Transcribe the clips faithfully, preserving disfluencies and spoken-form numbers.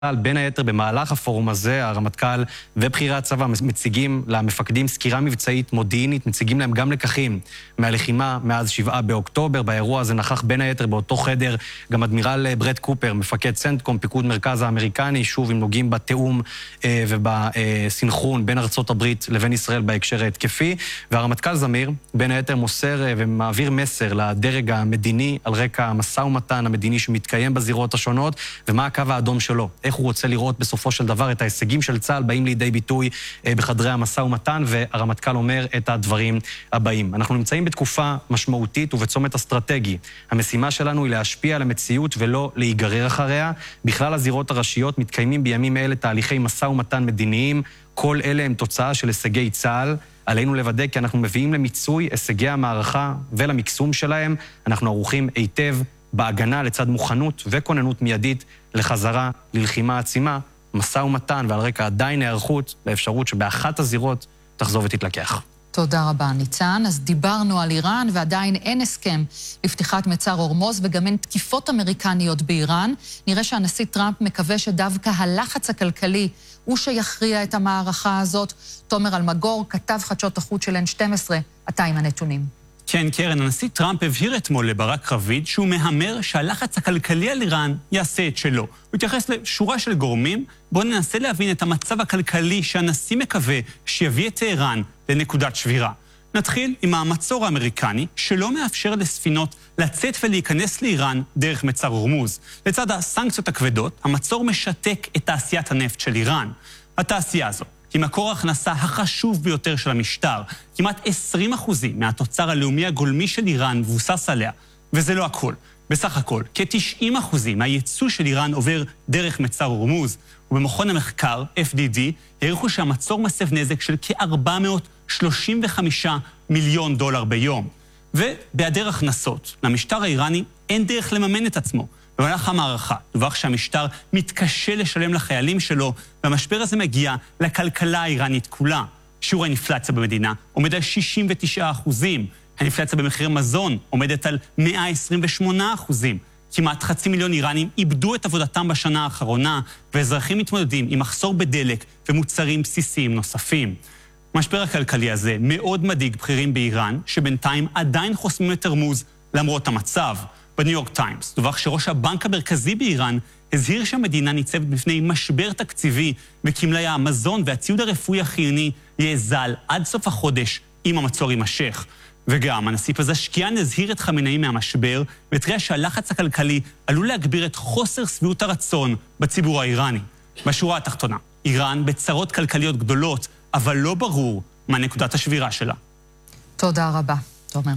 בין היתר במהלך הפורום הזה, הרמטכ"ל ובחירי הצבא מציגים למפקדים סקירה מבצעית מודיעינית, מציגים להם גם לקחים מהלחימה מאז שבעה באוקטובר. באירוע הזה נכח בין היתר באותו חדר גם אדמירל ברד קופר, מפקד סנטקום, פיקוד מרכז האמריקני, שוב אם נוגעים בתיאום אה, ובסנכרון בין ארצות הברית לבין ישראל בהקשר ההתקפי. והרמטכ"ל זמיר בין היתר מוסר אה, ומעביר מסר לדרג המדיני על רקע המשא ומתן המדיני שמתקיים בזירות השונות, ומה הקו האדום שלו. איך הוא רוצה לראות בסופו של דבר את ההישגים של צה"ל באים לידי ביטוי בחדרי המשא ומתן, והרמטכ"ל אומר את הדברים הבאים. אנחנו נמצאים בתקופה משמעותית ובצומת אסטרטגי. המשימה שלנו היא להשפיע על המציאות ולא להיגרר אחריה. בכלל הזירות הראשיות מתקיימים בימים אלה תהליכי משא ומתן מדיניים. כל אלה הם תוצאה של הישגי צה"ל. עלינו לוודא כי אנחנו מביאים למיצוי הישגי המערכה ולמקסום שלהם. אנחנו ערוכים היטב בהגנה לצד מוכנות וכוננות מיידית לחזרה ללחימה עצימה, משא ומתן ועל רקע עדיין הערכות באפשרות שבאחת הזירות תחזור ותתלקח. תודה רבה, ניצן. אז דיברנו על איראן ועדיין אין הסכם לפתיחת מצר הורמוז וגם אין תקיפות אמריקניות באיראן. נראה שהנשיא טראמפ מקווה שדווקא הלחץ הכלכלי הוא שיכריע את המערכה הזאת. תומר אלמגור, כתב חדשות החוץ של אן שתים עשרה, אתה עם הנתונים. כן, קרן, הנשיא טראמפ הבהיר אתמול לברק רביד שהוא מהמר שהלחץ הכלכלי על איראן יעשה את שלו. הוא התייחס לשורה של גורמים. בואו ננסה להבין את המצב הכלכלי שהנשיא מקווה שיביא את איראן לנקודת שבירה. נתחיל עם המצור האמריקני שלא מאפשר לספינות לצאת ולהיכנס לאיראן דרך מצר הורמוז. לצד הסנקציות הכבדות, המצור משתק את תעשיית הנפט של איראן. התעשייה הזו היא מקור ההכנסה החשוב ביותר של המשטר. כמעט עשרים אחוזים מהתוצר הלאומי הגולמי של איראן מבוסס עליה. וזה לא הכל. בסך הכל, כ-תשעים אחוזים מהייצוא של איראן עובר דרך מצר הורמוז. ובמכון המחקר, אף די די, העריכו שהמצור מסב נזק של כ-ארבע מאות שלושים וחמישה מיליון דולר ביום. ובהיעדר הכנסות, למשטר האיראני אין דרך לממן את עצמו. במהלך המערכה, דווח שהמשטר מתקשה לשלם לחיילים שלו, והמשבר הזה מגיע לכלכלה האיראנית כולה. שיעור האינפלציה במדינה עומד על שישים ותשעה אחוזים. האינפלציה במחיר מזון עומדת על מאה עשרים ושמונה אחוזים. כמעט חצי מיליון איראנים איבדו את עבודתם בשנה האחרונה, ואזרחים מתמודדים עם מחסור בדלק ומוצרים בסיסיים נוספים. המשבר הכלכלי הזה מאוד מדאיג בכירים באיראן, שבינתיים עדיין חוסמים את הורמוז למרות המצב. בניו יורק טיימס דווח שראש הבנק המרכזי באיראן הזהיר שהמדינה ניצבת בפני משבר תקציבי, וכמלאי המזון והציוד הרפואי החיוני יאזל עד סוף החודש אם המצור יימשך. וגם הנשיא פזשקיאן הזהיר את חמינאי מהמשבר, והתריע שהלחץ הכלכלי עלול להגביר את חוסר שביעות הרצון בציבור האיראני. בשורה התחתונה, איראן בצרות כלכליות גדולות, אבל לא ברור מה נקודת השבירה שלה. תודה רבה, תומר.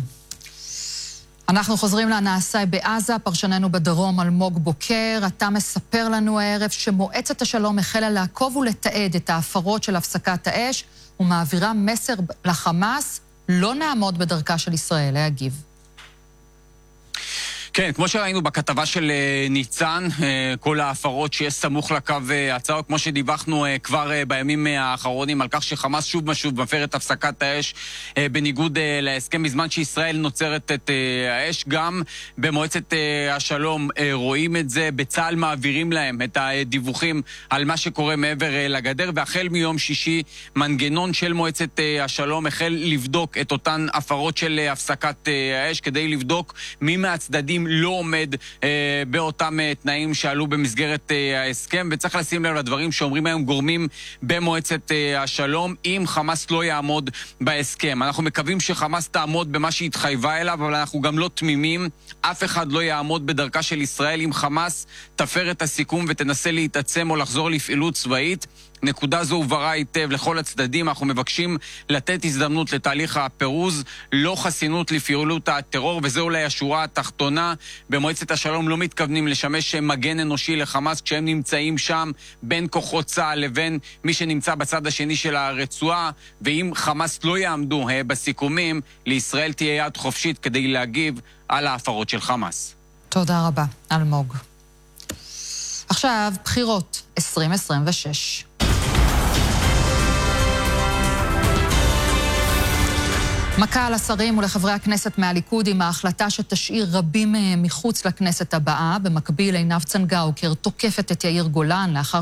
אנחנו חוזרים לנעשה בעזה, פרשננו בדרום אלמוג בוקר. אתה מספר לנו הערב שמועצת השלום החלה לעקוב ולתעד את ההפרות של הפסקת האש, ומעבירה מסר לחמאס, לא נעמוד בדרכה של ישראל להגיב. כן, כמו שראינו בכתבה של ניצן, כל ההפרות שיש סמוך לקו הצעה, כמו שדיווחנו כבר בימים האחרונים על כך שחמאס שוב משוב מפר את הפסקת האש בניגוד להסכם בזמן שישראל נוצרת את האש. גם במועצת השלום רואים את זה, בצה"ל מעבירים להם את הדיווחים על מה שקורה מעבר לגדר, והחל מיום שישי מנגנון של מועצת השלום החל לבדוק את אותן הפרות של הפסקת האש, כדי לבדוק מי מהצדדים לא עומד אה, באותם אה, תנאים שעלו במסגרת אה, ההסכם, וצריך לשים לב לדברים שאומרים היום גורמים במועצת אה, השלום. אם חמאס לא יעמוד בהסכם, אנחנו מקווים שחמאס תעמוד במה שהתחייבה אליו, אבל אנחנו גם לא תמימים. אף אחד לא יעמוד בדרכה של ישראל אם חמאס תפר את הסיכום ותנסה להתעצם או לחזור לפעילות צבאית. נקודה זו הובהרה היטב לכל הצדדים. אנחנו מבקשים לתת הזדמנות לתהליך הפירוז, לא חסינות לפעילות הטרור, וזה אולי השורה התחתונה. במועצת השלום לא מתכוונים לשמש מגן אנושי לחמאס כשהם נמצאים שם בין כוחות צה"ל לבין מי שנמצא בצד השני של הרצועה, ואם חמאס לא יעמדו בסיכומים, לישראל תהיה יד חופשית כדי להגיב על ההפרות של חמאס. תודה רבה, אלמוג. עכשיו, בחירות עשרים עשרים ושש. מכה על השרים ולחברי הכנסת מהליכוד עם ההחלטה שתשאיר רבים מהם מחוץ לכנסת הבאה. במקביל, עינב צנגאוקר תוקפת את יאיר גולן לאחר